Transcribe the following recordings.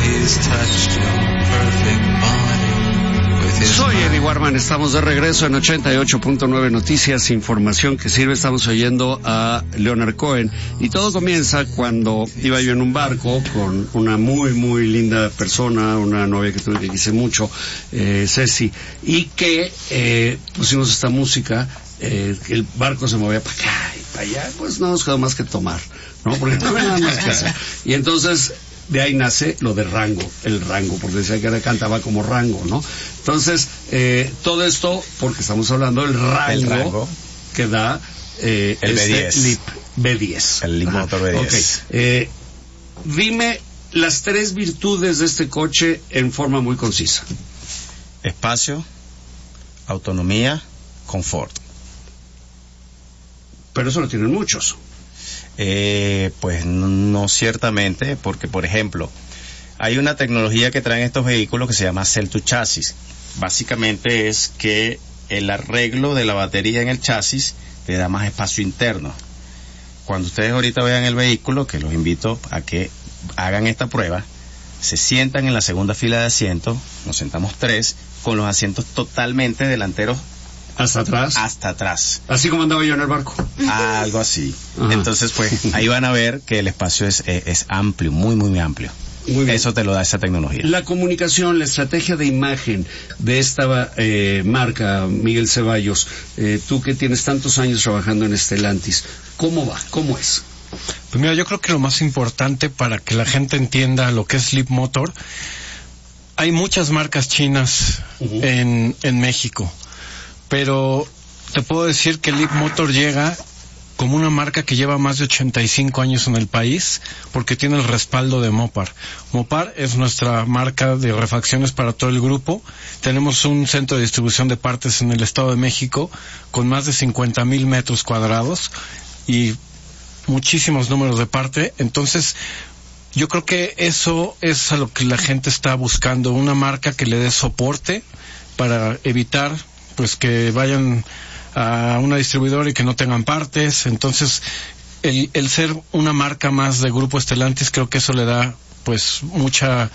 He's touched your perfect body with his Soy Eddie Warman, estamos de regreso en 88.9 Noticias, información que sirve. Estamos oyendo a Leonard Cohen y todo comienza cuando iba yo en un barco con una muy muy linda persona, una novia que tuve que quise mucho, Ceci, y que pusimos esta música, el barco se movía para acá y para allá, pues no nos quedó más que tomar, ¿no? Porque no había nada más que hacer. Y entonces de ahí nace lo de Rango, el Rango, porque decía que cantaba como Rango, ¿no? Entonces, todo esto, porque estamos hablando del rango que da el B10. Leap B10. El Leap Motor B10. Okay. Dime las 3 virtudes de este coche en forma muy concisa. Espacio, autonomía, confort. Pero eso lo tienen muchos. Pues no ciertamente, porque por ejemplo hay una tecnología que traen estos vehículos que se llama Cell to Chassis. Básicamente es que el arreglo de la batería en el chasis le da más espacio interno. Cuando ustedes ahorita vean el vehículo, que los invito a que hagan esta prueba, se sientan en la segunda fila de asientos, nos sentamos 3 con los asientos totalmente delanteros. ¿Hasta atrás? Hasta atrás. Así como andaba yo en el barco. Algo así. Ajá. Entonces, pues, ahí van a ver que el espacio es amplio, muy, muy amplio. Muy bien. Eso te lo da esa tecnología. La comunicación, la estrategia de imagen de esta marca, Miguel Ceballos, tú que tienes tantos años trabajando en Stellantis, ¿cómo va? ¿Cómo es? Pues mira, yo creo que lo más importante para que la gente entienda lo que es Leap Motor, hay muchas marcas chinas en México. Pero te puedo decir que Leap Motor llega como una marca que lleva más de 85 años en el país, porque tiene el respaldo de Mopar. Mopar es nuestra marca de refacciones para todo el grupo. Tenemos un centro de distribución de partes en el Estado de México con más de 50,000 metros cuadrados y muchísimos números de parte. Entonces, yo creo que eso es a lo que la gente está buscando, una marca que le dé soporte para evitar pues que vayan a una distribuidora y que no tengan partes. Entonces el ser una marca más de Grupo Stellantis, creo que eso le da pues mucha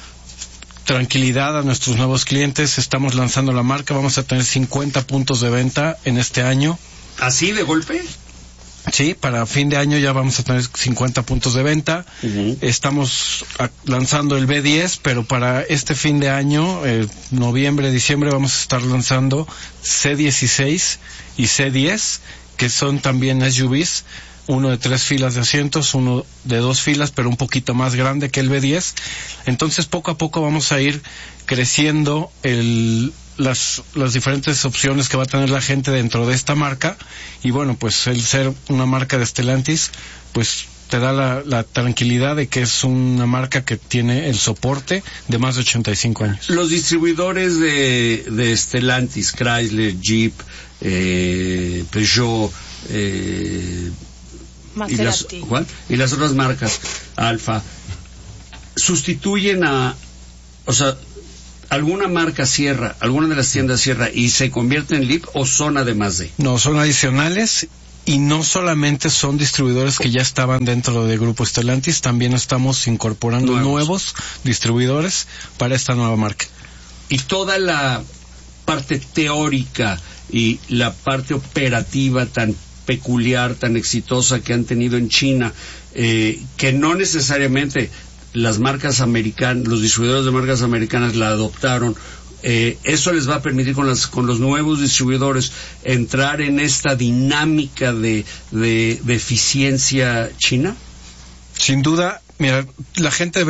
tranquilidad a nuestros nuevos clientes. Estamos lanzando la marca, vamos a tener 50 puntos de venta en este año. ¿Así de golpe? Sí, para fin de año ya vamos a tener 50 puntos de venta. Estamos lanzando el B10, pero para este fin de año, noviembre, diciembre, vamos a estar lanzando C16 y C10, que son también SUVs, uno de 3 filas de asientos, uno de 2 filas, pero un poquito más grande que el B10. Entonces, poco a poco vamos a ir creciendo las diferentes opciones que va a tener la gente dentro de esta marca. Y bueno, pues el ser una marca de Stellantis pues te da la tranquilidad de que es una marca que tiene el soporte de más de 85 años. Los distribuidores de Stellantis, Chrysler, Jeep, Peugeot, Maserati y las otras marcas, Alfa, sustituyen ¿alguna marca cierra, alguna de las tiendas cierra y se convierte en Leap o son además de? No, son adicionales y no solamente son distribuidores que ya estaban dentro de Grupo Stellantis, también estamos incorporando nuevos distribuidores para esta nueva marca. Y toda la parte teórica y la parte operativa tan peculiar, tan exitosa que han tenido en China, que no necesariamente las marcas americanas, los distribuidores de marcas americanas la adoptaron, eso les va a permitir con los nuevos distribuidores entrar en esta dinámica de eficiencia china. Sin duda, mira, la gente